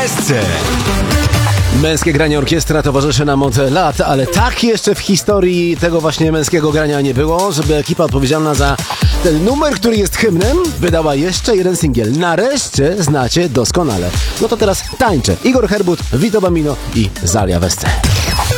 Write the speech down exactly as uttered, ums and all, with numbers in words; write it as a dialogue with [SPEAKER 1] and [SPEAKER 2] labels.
[SPEAKER 1] Wesce.
[SPEAKER 2] Męskie granie orkiestra towarzyszy nam od lat, ale tak jeszcze w historii tego właśnie męskiego grania nie było, żeby ekipa odpowiedzialna za ten numer, który jest hymnem, wydała jeszcze jeden singiel. Nareszcie znacie doskonale. No to teraz tańczę. Igor Herbut, Vito Bambino i Zalia Wesce.